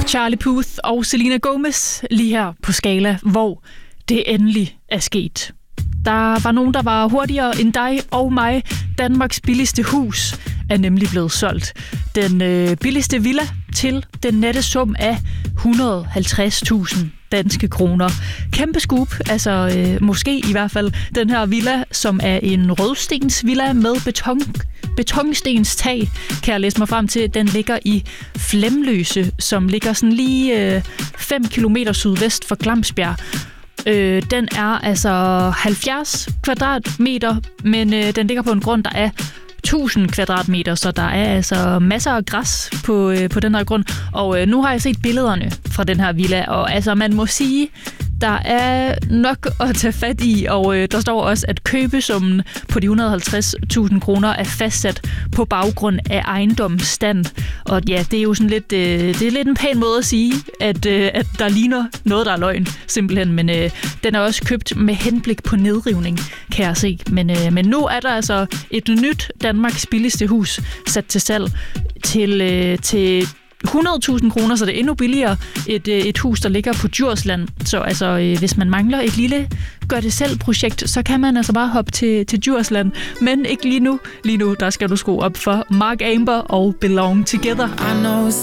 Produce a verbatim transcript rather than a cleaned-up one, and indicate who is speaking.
Speaker 1: Charlie Puth og Selena Gomez lige her på Skala, hvor det endelig er sket. Der var nogen, der var hurtigere end dig og mig. Danmarks billigste hus er nemlig blevet solgt. Den øh, billigste villa til den nette sum af et hundrede og halvtreds tusind danske kroner. Kæmpe scoop, altså øh, måske i hvert fald den her villa, som er en rødstensvilla med beton, betonstens tag, kan jeg læse mig frem til. Den ligger i Flemløse, som ligger sådan lige øh, fem kilometer sydvest for Glamsbjerg. Øh, den er altså halvfjerds kvadratmeter, men øh, den ligger på en grund, der er tusind kvadratmeter, så der er altså masser af græs på, øh, på den her grund. Og øh, nu har jeg set billederne fra den her villa, og altså man må sige, der er nok at tage fat i, og øh, der står også, at købesummen på de et hundrede og halvtreds tusind kroner er fastsat på baggrund af ejendommens stand. Og ja, det er jo sådan lidt, øh, det er lidt en pæn måde at sige, at, øh, at der ligner noget, der er løgn, simpelthen. Men øh, den er også købt med henblik på nedrivning, kan jeg se. Men, øh, men nu er der altså et nyt Danmarks billigste hus sat til salg til, øh, til hundrede tusind kroner, så det er endnu billigere. Et, et hus, der ligger på Djursland. Så altså, øh, hvis man mangler et lille gør-det-selv-projekt, så kan man altså bare hoppe til, til Djursland. Men ikke lige nu. Lige nu, der skal du skrue op for Mark Amber og Belong Together.